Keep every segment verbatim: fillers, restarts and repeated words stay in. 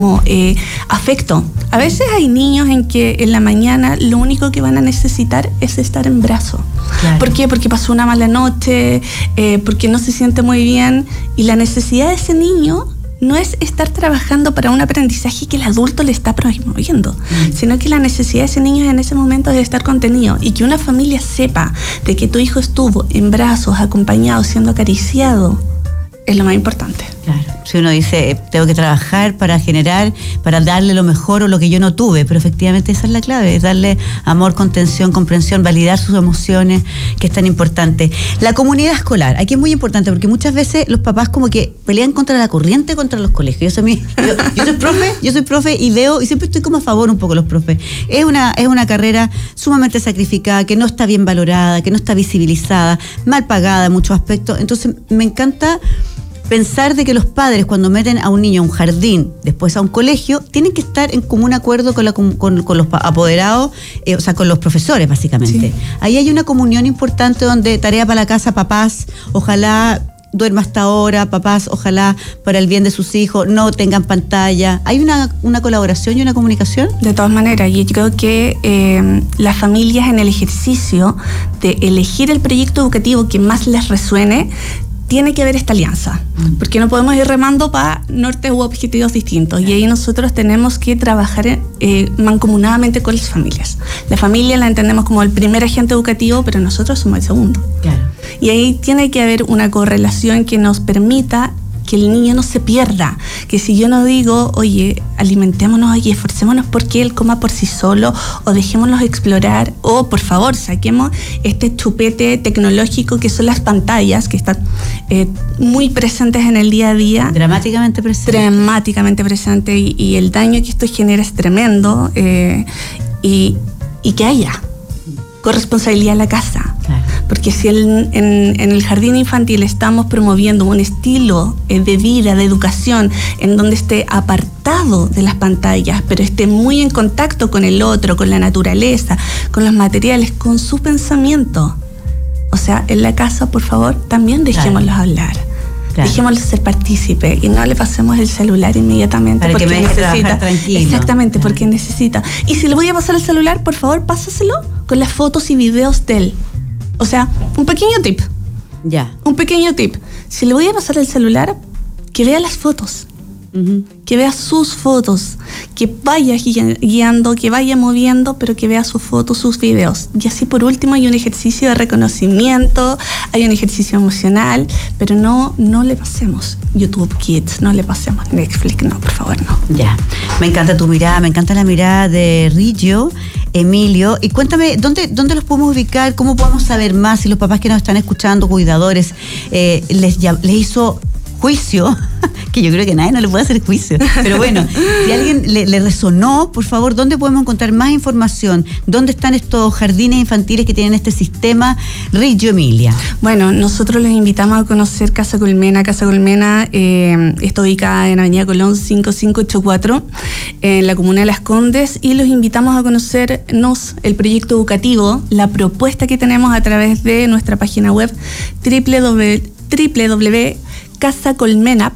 como eh, afecto. A veces hay niños en que en la mañana lo único que van a necesitar es estar en brazo. Claro. ¿Por qué? Porque pasó una mala noche, eh, porque no se siente muy bien, y la necesidad de ese niño no es estar trabajando para un aprendizaje que el adulto le está promoviendo, mm. sino que la necesidad de ese niño en ese momento es de estar contenido, y que una familia sepa de que tu hijo estuvo en brazos, acompañado, siendo acariciado, es lo más importante. Claro, si uno dice, tengo que trabajar para generar, para darle lo mejor o lo que yo no tuve, pero efectivamente esa es la clave, es darle amor, contención, comprensión, validar sus emociones, que es tan importante. La comunidad escolar, aquí es muy importante, porque muchas veces los papás como que pelean contra la corriente, contra los colegios. Yo soy, yo, yo soy profe, yo soy profe y veo, y siempre estoy como a favor un poco de los profes. Es una, es una carrera sumamente sacrificada, que no está bien valorada, que no está visibilizada, mal pagada en muchos aspectos. Entonces me encanta pensar de que los padres, cuando meten a un niño a un jardín, después a un colegio, tienen que estar en común acuerdo con, la, con, con los apoderados, eh, o sea, con los profesores, básicamente. Sí. Ahí hay una comunión importante donde tarea para la casa, papás, ojalá duerma hasta ahora, papás, ojalá para el bien de sus hijos, no tengan pantalla. ¿Hay una, una colaboración y una comunicación? De todas maneras, yo creo que eh, las familias, en el ejercicio de elegir el proyecto educativo que más les resuene, tiene que haber esta alianza, porque no podemos ir remando para nortes u objetivos distintos, y ahí nosotros tenemos que trabajar eh, mancomunadamente con las familias. La familia la entendemos como el primer agente educativo, pero nosotros somos el segundo. Claro. Y ahí tiene que haber una correlación que nos permita que el niño no se pierda, que si yo no digo, oye, alimentémonos y esforcémonos porque él coma por sí solo, o dejémoslos explorar, o por favor saquemos este chupete tecnológico que son las pantallas, que están eh, muy presentes en el día a día. Dramáticamente presentes. Dramáticamente presentes, y, y el daño que esto genera es tremendo, eh, y, y que haya corresponsabilidad en la casa. Claro. Porque si el, en, en el jardín infantil estamos promoviendo un estilo eh, de vida, de educación, en donde esté apartado de las pantallas, pero esté muy en contacto con el otro, con la naturaleza, con los materiales, con su pensamiento. O sea, en la casa, por favor, también dejémoslos claro. hablar. Claro. Dejémoslo ser partícipe y no le pasemos el celular inmediatamente. Para porque que me deje necesita. Tranquilo. Exactamente, claro. porque necesita. Y si le voy a pasar el celular, por favor, pásaselo con las fotos y videos de él. O sea, un pequeño tip. Ya. Un pequeño tip. Si le voy a pasar el celular, que vea las fotos. Uh-huh. Que vea sus fotos, que vaya guiando, que vaya moviendo, pero que vea sus fotos, sus videos. Y así, por último, hay un ejercicio de reconocimiento, hay un ejercicio emocional, pero no, no le pasemos YouTube Kids, no le pasemos Netflix, no, por favor, no. Ya, me encanta tu mirada, me encanta la mirada de Riggio, Emilio, y cuéntame, ¿dónde, dónde los podemos ubicar? ¿Cómo podemos saber más? Si los papás que nos están escuchando, cuidadores, eh, les, les hizo juicio, que yo creo que nadie no le puede hacer juicio, pero bueno, si a alguien le, le resonó, por favor, ¿dónde podemos encontrar más información? ¿Dónde están estos jardines infantiles que tienen este sistema? Riggio, Emilia. Bueno, nosotros les invitamos a conocer Casa Colmena. Casa Colmena eh, está ubicada en Avenida Colón cinco mil quinientos ochenta y cuatro, en la comuna de Las Condes, y los invitamos a conocernos el proyecto educativo, la propuesta que tenemos a través de nuestra página web doble u doble u doble u punto casa colmenap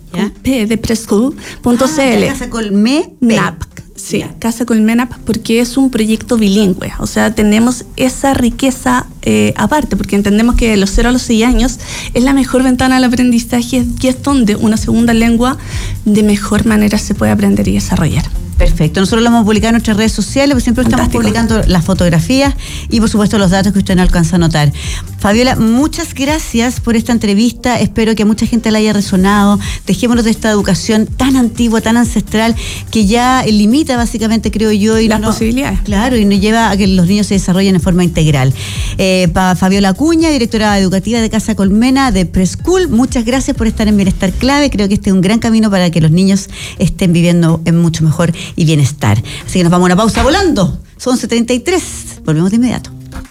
de preschool punto c l. Ah, Casa Colmenap. Sí, yeah. Casa Colmenap, porque es un proyecto bilingüe. O sea, tenemos esa riqueza eh, aparte, porque entendemos que de los cero a los seis años es la mejor ventana al aprendizaje, y es donde una segunda lengua de mejor manera se puede aprender y desarrollar. Perfecto, nosotros lo hemos publicado en nuestras redes sociales, porque siempre Fantástico. Estamos publicando las fotografías y por supuesto los datos que usted no alcanza a notar. Fabiola, muchas gracias por esta entrevista, espero que a mucha gente le haya resonado. Dejémonos de esta educación tan antigua, tan ancestral, que ya limita básicamente, creo yo, y las no, posibilidades. Claro, y nos lleva a que los niños se desarrollen de forma integral. Eh, para Fabiola Acuña, directora educativa de Casa Colmena de Preschool, muchas gracias por estar en Bienestar Clave. Creo que este es un gran camino para que los niños estén viviendo en mucho mejor y bienestar. Así que nos vamos a una pausa volando. Son once treinta y tres. Volvemos de inmediato.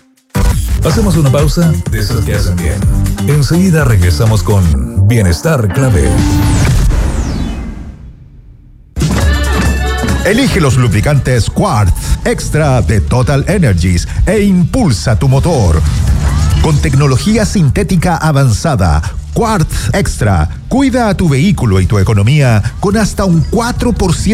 Hacemos una pausa de esas que hacen bien. Enseguida regresamos con Bienestar Clave. Elige los lubricantes Quartz Extra de Total Energies e impulsa tu motor. Con tecnología sintética avanzada, Quartz Extra, Cuida a tu vehículo y tu economía con hasta un cuatro por ciento